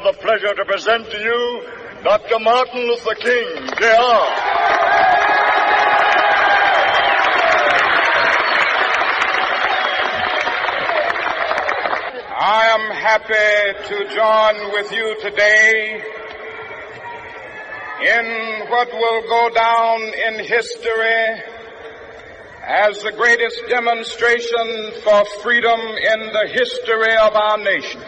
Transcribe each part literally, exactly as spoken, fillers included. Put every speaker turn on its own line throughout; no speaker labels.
the pleasure to present to you Doctor Martin Luther King, Junior
I am happy to join with you today in what will go down in history as the greatest demonstration for freedom in the history of our nation.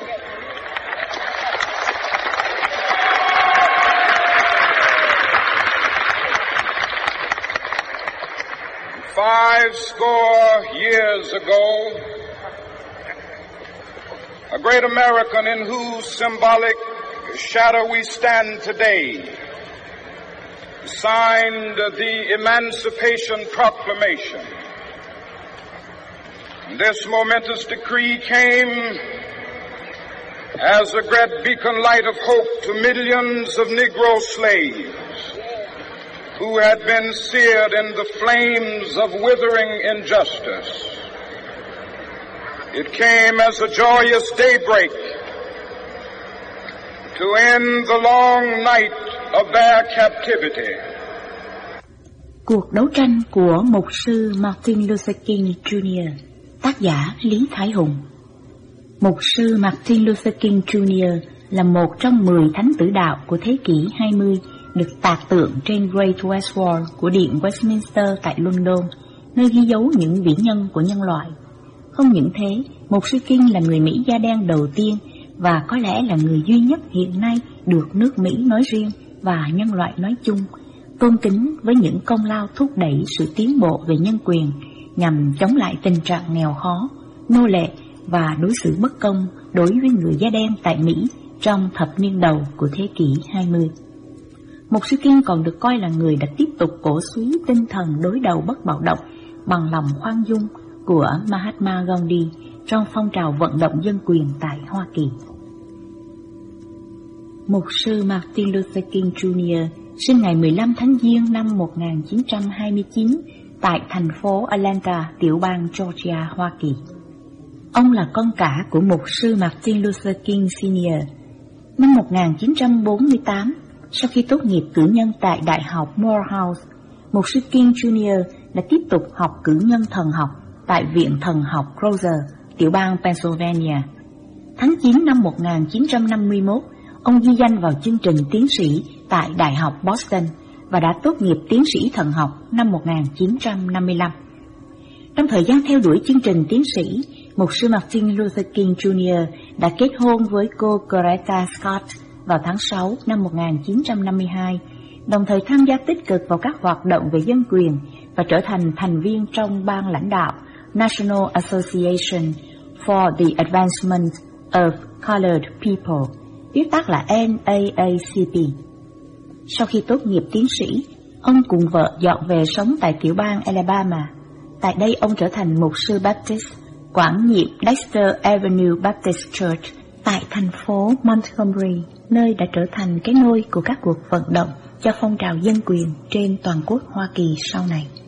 Five score years ago, a great American in whose symbolic shadow we stand today signed the Emancipation Proclamation. This momentous decree came as a great beacon light of hope to millions of Negro slaves who had been seared in the flames of withering injustice. It came as a joyous daybreak to end the long night of their captivity.
Cuộc đấu tranh của mục sư Martin Luther King Junior, tác giả Lý Thái Hùng. Mục sư Martin Luther King Junior là một trong mười thánh tử đạo của thế kỷ hai mươi, được tạc tượng trên Great West Wall của Điện Westminster tại London, nơi ghi dấu những vĩ nhân của nhân loại. Không những thế, mục sư King là người Mỹ da đen đầu tiên và có lẽ là người duy nhất hiện nay được nước Mỹ nói riêng và nhân loại nói chung tôn kính với những công lao thúc đẩy sự tiến bộ về nhân quyền nhằm chống lại tình trạng nghèo khó, nô lệ và đối xử bất công đối với người da đen tại Mỹ trong thập niên đầu của thế kỷ hai mươi. Mục sư King còn được coi là người đã tiếp tục cổ suý tinh thần đối đầu bất bạo động bằng lòng khoan dung của Mahatma Gandhi trong phong trào vận động dân quyền tại Hoa Kỳ. Mục sư Martin Luther King Junior sinh ngày mười lăm tháng Giêng năm một nghìn chín trăm hai mươi chín tại thành phố Atlanta, tiểu bang Georgia, Hoa Kỳ. Ông là con cả của mục sư Martin Luther King Senior Năm một nghìn chín trăm bốn mươi tám, sau khi tốt nghiệp cử nhân tại Đại học Morehouse, mục sư King Junior đã tiếp tục học cử nhân thần học tại Viện Thần học Crozer, tiểu bang Pennsylvania. Tháng chín năm một nghìn chín trăm năm mươi mốt, ông ghi danh vào chương trình tiến sĩ tại Đại học Boston và đã tốt nghiệp tiến sĩ thần học năm một nghìn chín trăm năm mươi lăm. Trong thời gian theo đuổi chương trình tiến sĩ, mục sư Martin Luther King Junior đã kết hôn với cô Coretta Scott vào tháng sáu năm một nghìn chín trăm năm mươi hai, đồng thời tham gia tích cực vào các hoạt động về dân quyền và trở thành thành viên trong ban lãnh đạo National Association for the Advancement of Colored People, viết tắt là N A A C P. Sau khi tốt nghiệp tiến sĩ, ông cùng vợ dọn về sống tại tiểu bang Alabama. Tại đây ông trở thành mục sư Baptist, quản nhiệm Dexter Avenue Baptist Church tại thành phố Montgomery, nơi đã trở thành cái nôi của các cuộc vận động cho phong trào dân quyền trên toàn quốc Hoa Kỳ sau này.